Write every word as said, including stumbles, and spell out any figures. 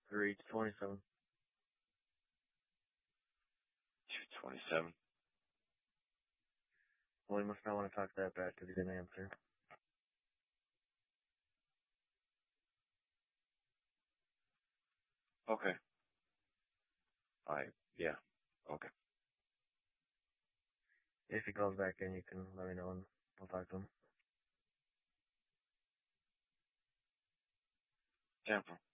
Three to twenty-seven. two twenty-seven. Well, he must not want to talk that bad because he didn't answer. Okay. I, yeah. Okay. If he calls back in, you can let me know and I'll talk to him. Temple.